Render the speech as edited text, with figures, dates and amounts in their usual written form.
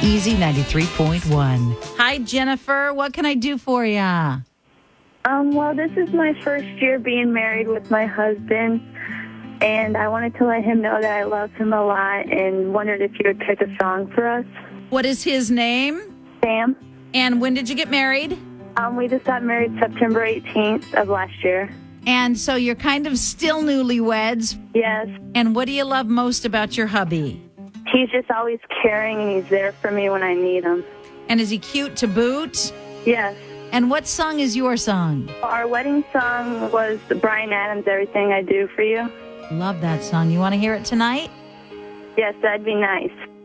Easy 93.1. Hi, Jennifer. What can I do for ya? Well, this is my first year being married with my husband, and I wanted to let him know that I love him a lot and wondered if you would pick a song for us. What is his name? Sam. And when did you get married? We just got married September 18th of last year. And so you're kind of still newlyweds. Yes. And what do you love most about your hubby? He's just always caring, and he's there for me when I need him. And is he cute to boot? Yes. And what song is your song? Our wedding song was Bryan Adams' Everything I Do for You. Love that song. You want to hear it tonight? Yes, that'd be nice.